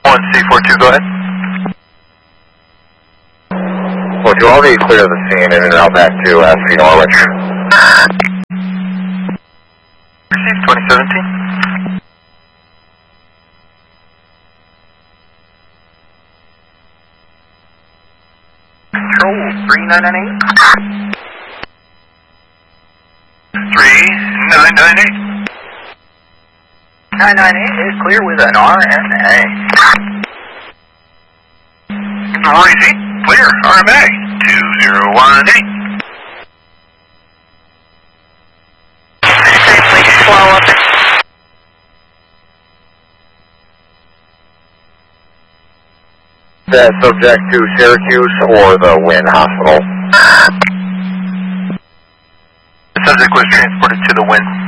1C42, go ahead. 42, I'll be clear of the scene in and out back to St. Norwich. Received 2017. Control 3998. 3998. 998 is clear with an RMA. Receipt, clear, RMA, 2018. Please slow up. That subject to Syracuse or the Wynn Hospital? The subject was transported to the Wynn.